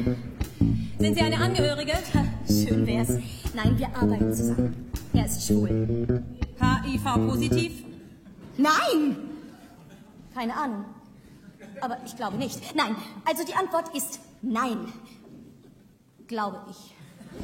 Sind Sie eine Angehörige? Schön wär's. Nein, wir arbeiten zusammen. Er ist schwul. HIV-positiv? Nein! Keine Ahnung. Aber ich glaube nicht. Nein, also die Antwort ist nein. Glaube ich.